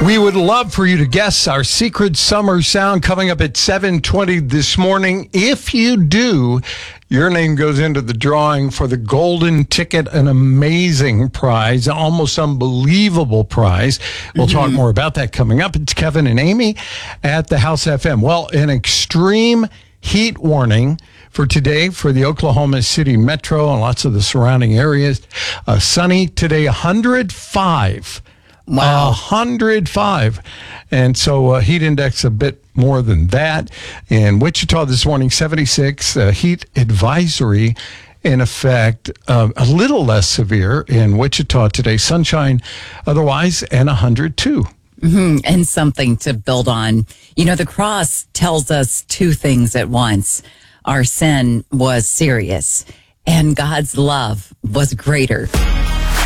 We would love for you to guess our secret summer sound coming up at 7:20 this morning. If you do, your name goes into the drawing for the golden ticket, an amazing prize, almost unbelievable prize. We'll talk more about that coming up. It's Kevin and Amy at the House FM. Well, an extreme heat warning for today for the Oklahoma City Metro and lots of the surrounding areas. Sunny today, 105. Wow. 105. And so heat index a bit more than that. In Wichita this morning, 76. Heat advisory in effect, a little less severe in Wichita today. Sunshine otherwise, and 102. And something to build on. You know, the cross tells us two things at once. Our sin was serious, and God's love was greater.